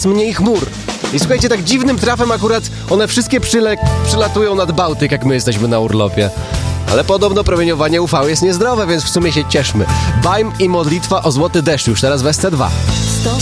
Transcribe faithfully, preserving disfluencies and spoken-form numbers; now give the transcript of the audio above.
coraz mniej chmur. I słuchajcie, tak dziwnym trafem akurat one wszystkie przyle- przylatują nad Bałtyk, jak my jesteśmy na urlopie. Ale podobno promieniowanie U V jest niezdrowe, więc w sumie się cieszmy. Bajm i modlitwa o złoty deszcz już teraz w S C dwa.